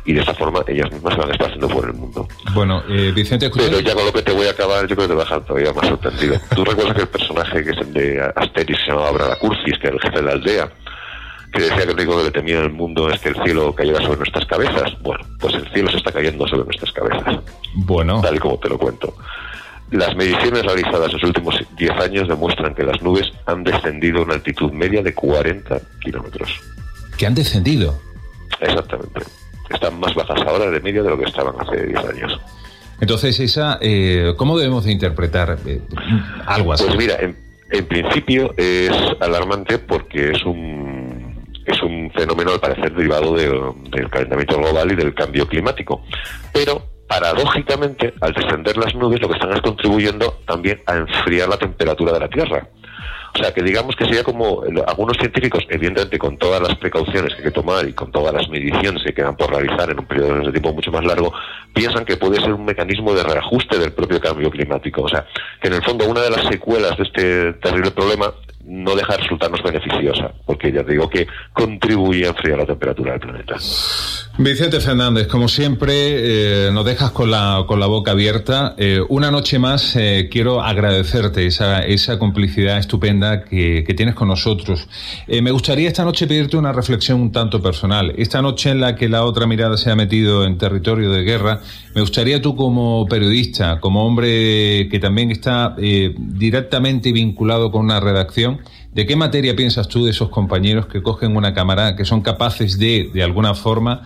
y de esta forma ellas mismas se van esparciendo por el mundo. Bueno, Vicente, pero ya con lo que te voy a acabar, yo creo que te va a dejar todavía más sorprendido. ¿Tú recuerdas que el personaje que es el de Asterix se llamaba Brandacurcis, que era el jefe de la aldea, que decía que lo único que le temía en el mundo es que el cielo cayera sobre nuestras cabezas? Bueno, pues el cielo se está cayendo sobre nuestras cabezas. Bueno. Tal y como te lo cuento. Las mediciones realizadas en los últimos 10 años demuestran que las nubes han descendido a una altitud media de 40 kilómetros. ¿Que han descendido? Exactamente. Están más bajas ahora de media de lo que estaban hace 10 años. Entonces, ¿cómo debemos de interpretar algo así? Pues mira, en principio es alarmante porque es un fenómeno al parecer derivado del calentamiento global y del cambio climático. Pero, paradójicamente, al descender las nubes, lo que están es contribuyendo también a enfriar la temperatura de la Tierra. O sea, que digamos que sería como algunos científicos, evidentemente con todas las precauciones que hay que tomar y con todas las mediciones que quedan por realizar en un periodo de tiempo mucho más largo, piensan que puede ser un mecanismo de reajuste del propio cambio climático. O sea, que en el fondo una de las secuelas de este terrible problema no deja de resultarnos beneficiosa, porque ya te digo que contribuye a enfriar la temperatura del planeta. Vicente Fernández, como siempre, nos dejas con la boca abierta. Una noche más quiero agradecerte esa complicidad estupenda que tienes con nosotros. Me gustaría esta noche pedirte una reflexión un tanto personal. Esta noche en la que La Otra Mirada se ha metido en territorio de guerra, me gustaría tú como periodista, como hombre que también está directamente vinculado con una redacción, ¿de qué materia piensas tú de esos compañeros que cogen una cámara, que son capaces de alguna forma,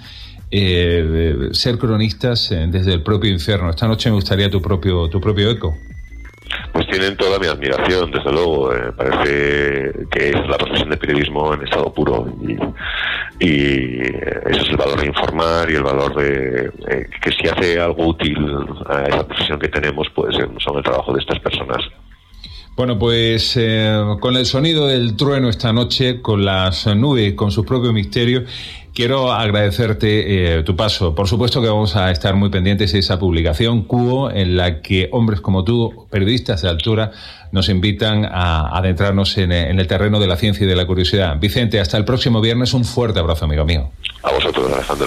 ser cronistas desde el propio infierno? Esta noche me gustaría tu propio eco. Pues tienen toda mi admiración, desde luego. Parece que es la profesión de periodismo en estado puro y eso es el valor de informar y el valor de que si hace algo útil a esa profesión que tenemos, pues son el trabajo de estas personas. Bueno, pues con el sonido del trueno esta noche, con las nubes, con sus propios misterios, quiero agradecerte tu paso. Por supuesto que vamos a estar muy pendientes de esa publicación, Cubo, en la que hombres como tú, periodistas de altura, nos invitan a adentrarnos en el terreno de la ciencia y de la curiosidad. Vicente, hasta el próximo viernes. Un fuerte abrazo, amigo mío. A vosotros, Alejandro.